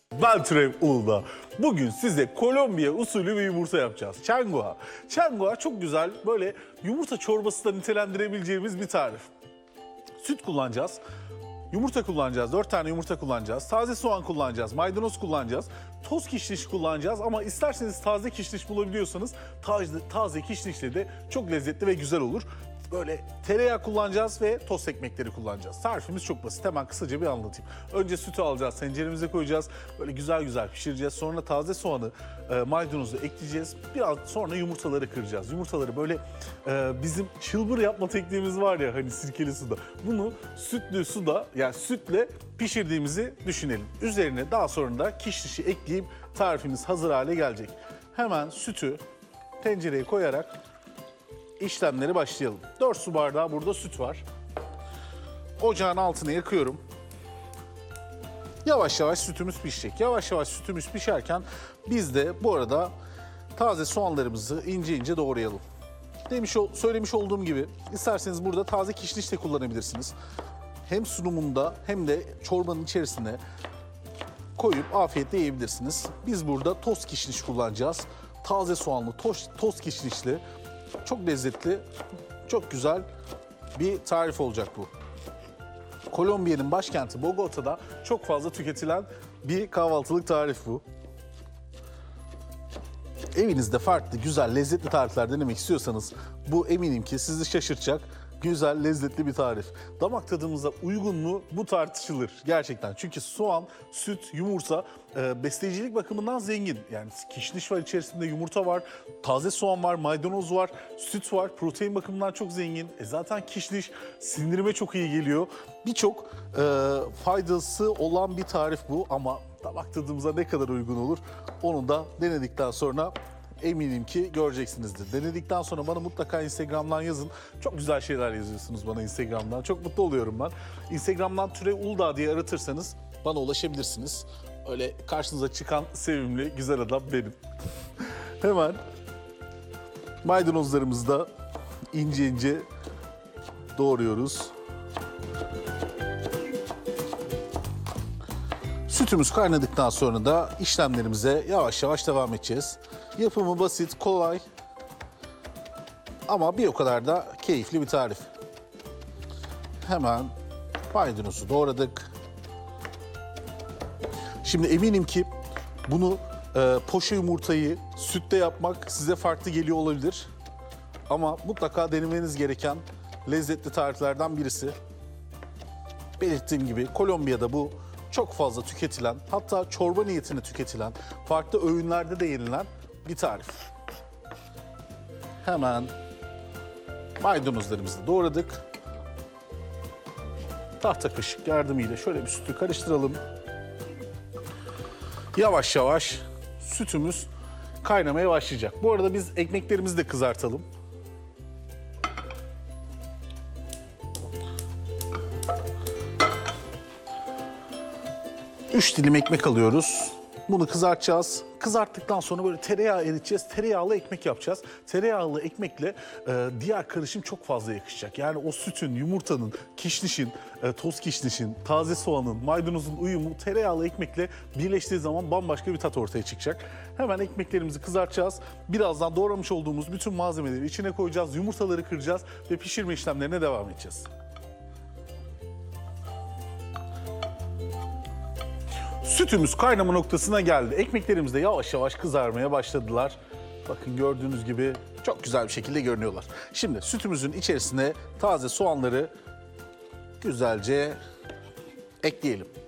Ben Türev Uludağ. Bugün size Kolombiya usulü bir yumurta yapacağız. Changua. Changua çok güzel, böyle yumurta çorbası da nitelendirebileceğimiz bir tarif. Süt kullanacağız. Yumurta kullanacağız. 4 tane yumurta kullanacağız. Taze soğan kullanacağız. Maydanoz kullanacağız. Toz kişniş kullanacağız ama isterseniz taze kişniş bulabiliyorsanız taze kişnişle de çok lezzetli ve güzel olur. Böyle tereyağı kullanacağız ve tost ekmekleri kullanacağız. Tarifimiz çok basit. Hemen kısaca bir anlatayım. Önce sütü alacağız, tenceremize koyacağız. Böyle güzel güzel pişireceğiz. Sonra taze soğanı, maydanozu ekleyeceğiz. Biraz sonra yumurtaları kıracağız. Yumurtaları böyle bizim çılbır yapma tekniğimiz var ya, hani sirkeli suda. Bunu sütlü suda, yani sütle pişirdiğimizi düşünelim. Üzerine daha sonra da kişnişi ekleyip tarifimiz hazır hale gelecek. Hemen sütü tencereye koyarak işlemleri başlayalım. 4 su bardağı burada süt var. Ocağın altını yakıyorum. Yavaş yavaş sütümüz pişecek. Yavaş yavaş sütümüz pişerken biz de bu arada taze soğanlarımızı ince ince doğrayalım. Söylemiş olduğum gibi isterseniz burada taze kişniş de kullanabilirsiniz. Hem sunumunda hem de çorbanın içerisine koyup afiyetle yiyebilirsiniz. Biz burada toz kişniş kullanacağız. Taze soğanlı toz kişnişli. Çok lezzetli, çok güzel bir tarif olacak bu. Kolombiya'nın başkenti Bogota'da çok fazla tüketilen bir kahvaltılık tarif bu. Evinizde farklı, güzel, lezzetli tarifler denemek istiyorsanız bu eminim ki sizi şaşırtacak güzel, lezzetli bir tarif. Damak tadımıza uygun mu bu tartışılır gerçekten. Çünkü soğan, süt, yumurta besleyicilik bakımından zengin. Yani kişniş var içerisinde, yumurta var, taze soğan var, maydanoz var, süt var. Protein bakımından çok zengin. Zaten kişniş sindirime çok iyi geliyor. Birçok faydası olan bir tarif bu ama damak tadımıza ne kadar uygun olur onu da denedikten sonra eminim ki göreceksinizdir. Denedikten sonra bana mutlaka Instagram'dan yazın. Çok güzel şeyler yazıyorsunuz bana Instagram'dan. Çok mutlu oluyorum ben. Instagram'dan Türev Uludağ diye aratırsanız bana ulaşabilirsiniz. Öyle karşınıza çıkan sevimli, güzel adam benim. Hemen maydanozlarımızı da ince ince doğruyoruz. Sütümüz kaynadıktan sonra da işlemlerimize yavaş yavaş devam edeceğiz. Yapımı basit, kolay ama bir o kadar da keyifli bir tarif. Hemen maydanozu doğradık. Şimdi eminim ki bunu poşe yumurtayı sütte yapmak size farklı geliyor olabilir. Ama mutlaka denemeniz gereken lezzetli tariflerden birisi. Belirttiğim gibi Kolombiya'da bu çok fazla tüketilen, hatta çorba niyetine tüketilen, farklı öğünlerde de yenilen bir tarif. Hemen maydanozlarımızı doğradık. Tahta kaşık yardımıyla şöyle bir sütü karıştıralım. Yavaş yavaş sütümüz kaynamaya başlayacak. Bu arada biz ekmeklerimizi de kızartalım. Üç dilim ekmek alıyoruz. Bunu kızartacağız. Kızarttıktan sonra böyle tereyağı eriteceğiz. Tereyağlı ekmek yapacağız. Tereyağlı ekmekle diğer karışım çok fazla yakışacak. Yani o sütün, yumurtanın, kişnişin, toz kişnişin, taze soğanın, maydanozun uyumu tereyağlı ekmekle birleştiği zaman bambaşka bir tat ortaya çıkacak. Hemen ekmeklerimizi kızartacağız. Birazdan doğramış olduğumuz bütün malzemeleri içine koyacağız. Yumurtaları kıracağız ve pişirme işlemlerine devam edeceğiz. Sütümüz kaynama noktasına geldi. Ekmeklerimiz de yavaş yavaş kızarmaya başladılar. Bakın gördüğünüz gibi çok güzel bir şekilde görünüyorlar. Şimdi sütümüzün içerisine taze soğanları güzelce ekleyelim.